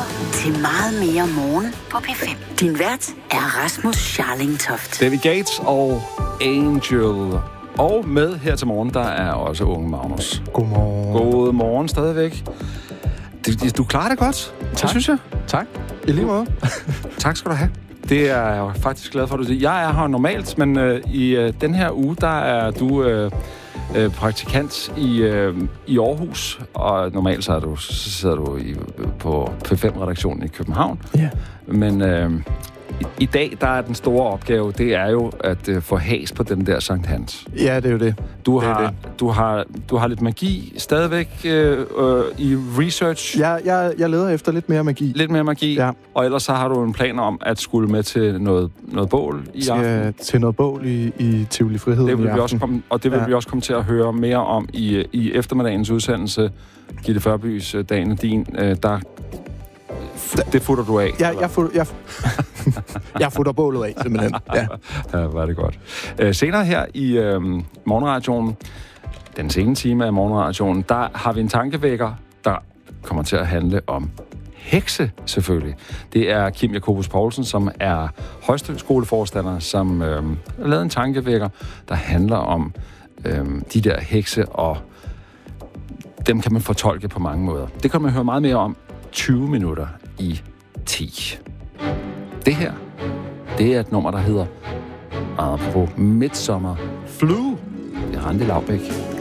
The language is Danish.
til Meget mere morgen på P5. Din vært er Rasmus Scharling-Toft. David Gates og Angel. Og med her til morgen, der er også unge Magnus. Godmorgen. Godmorgen stadigvæk. Du klarer det godt, det synes jeg. Tak. I lige måde. Tak skal du have. Det er jeg faktisk glad for, at du siger. Jeg er her normalt, men i den her uge, der er du praktikant i Aarhus, og normalt så sidder du på P5-redaktionen i København. Ja. Men i dag, der er den store opgave, det er jo at få has på den der Sankt Hans. Ja, det er jo det. Du har lidt magi stadigvæk i research. Ja, jeg leder efter lidt mere magi. Lidt mere magi, ja. Og ellers så har du en plan om at skulle med til noget bål i aften. Til noget bål i Tivoli Friheden det vil i aften. vi også komme, og det vil vi også komme til at høre mere om i eftermiddagens udsendelse. Gitte Førbys Dagen er din, det futter du af. Jeg futter bålet af, simpelthen. Ja, var det godt. Senere her i morgenradioen, den sene time af morgenradioen, der har vi en tankevækker, der kommer til at handle om hekse, selvfølgelig. Det er Kim Jacobus Poulsen, som er højskoleforstander, som har lavet en tankevækker, der handler om de der hekse, og dem kan man fortolke på mange måder. Det kan man høre meget mere om 20 minutter i 10. Det her, det er et nummer, der hedder apropos Midsommer Flu. Det er Randi Laubæk.